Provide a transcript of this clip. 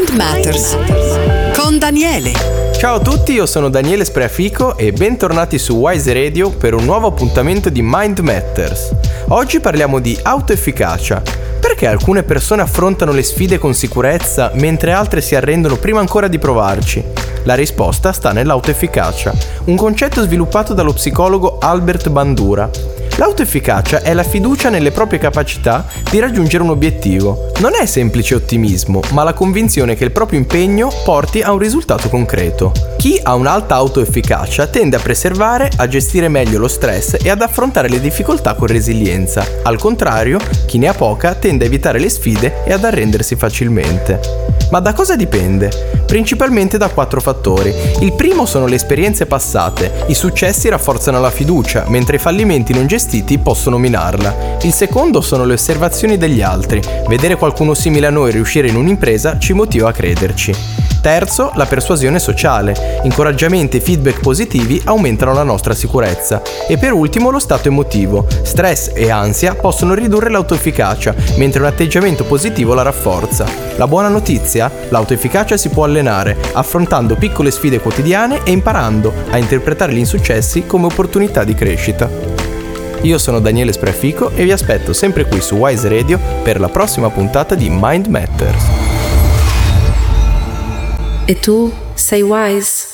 Mind Matters con Daniele. Ciao a tutti, io sono Daniele Spreafico e bentornati su Wise Radio per un nuovo appuntamento di Mind Matters. Oggi parliamo di autoefficacia. Perché alcune persone affrontano le sfide con sicurezza mentre altre si arrendono prima ancora di provarci? La risposta sta nell'autoefficacia, un concetto sviluppato dallo psicologo Albert Bandura. L'autoefficacia è la fiducia nelle proprie capacità di raggiungere un obiettivo. Non è semplice ottimismo, ma la convinzione che il proprio impegno porti a un risultato concreto. Chi ha un'alta autoefficacia tende a preservare, a gestire meglio lo stress e ad affrontare le difficoltà con resilienza. Al contrario, chi ne ha poca tende a evitare le sfide e ad arrendersi facilmente. Ma da cosa dipende? Principalmente da 4 fattori. Il primo sono le esperienze passate. I successi rafforzano la fiducia, mentre i fallimenti non gestiti possono minarla. Il secondo sono le osservazioni degli altri. Vedere qualcuno simile a noi riuscire in un'impresa ci motiva a crederci. Terzo, la persuasione sociale. Incoraggiamenti e feedback positivi aumentano la nostra sicurezza. E per ultimo lo stato emotivo. Stress e ansia possono ridurre l'autoefficacia, mentre un atteggiamento positivo la rafforza. La buona notizia? L'autoefficacia si può allenare, affrontando piccole sfide quotidiane e imparando a interpretare gli insuccessi come opportunità di crescita. Io sono Daniele Spreafico e vi aspetto sempre qui su Wise Radio per la prossima puntata di Mind Matters. E tu sei wise?